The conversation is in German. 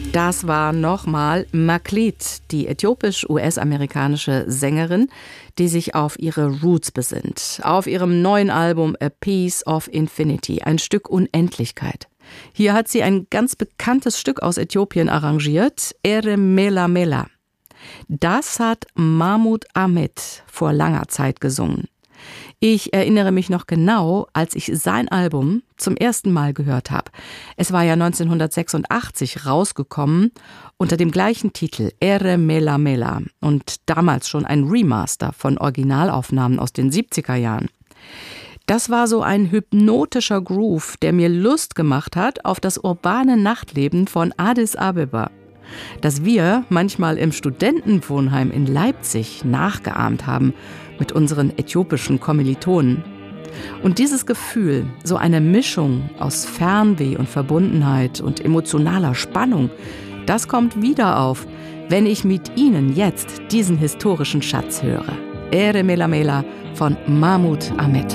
Das war nochmal Maklit, die äthiopisch-US-amerikanische Sängerin, die sich auf ihre Roots besinnt. Auf ihrem neuen Album A Piece of Infinity, ein Stück Unendlichkeit. Hier hat sie ein ganz bekanntes Stück aus Äthiopien arrangiert, Ere Mela Mela. Das hat Mahmoud Ahmed vor langer Zeit gesungen. Ich erinnere mich noch genau, als ich sein Album zum ersten Mal gehört habe. Es war ja 1986 rausgekommen unter dem gleichen Titel, Ere Mela Mela, und damals schon ein Remaster von Originalaufnahmen aus den 70er Jahren. Das war so ein hypnotischer Groove, der mir Lust gemacht hat auf das urbane Nachtleben von Addis Abeba, das wir manchmal im Studentenwohnheim in Leipzig nachgeahmt haben mit unseren äthiopischen Kommilitonen. Und dieses Gefühl, so eine Mischung aus Fernweh und Verbundenheit und emotionaler Spannung, das kommt wieder auf, wenn ich mit Ihnen jetzt diesen historischen Schatz höre. Ere Mela Mela von Mahmoud Ahmed.